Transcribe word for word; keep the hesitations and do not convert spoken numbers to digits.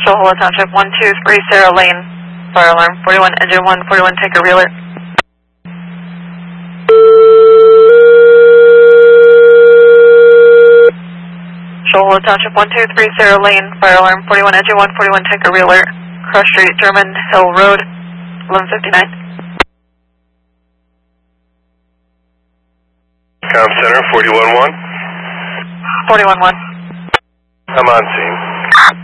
Shoalhaul Township, one two three Sarah Lane, fire alarm, forty-one, engine one, forty-one, take a reeler. Shoalhaul Township, one two three Sarah Lane, fire alarm, forty-one, engine one, forty-one, take a reeler. Cross Street, German Hill Road, eleven fifty-nine. Com Center, forty-one one. forty-one one. I'm on scene.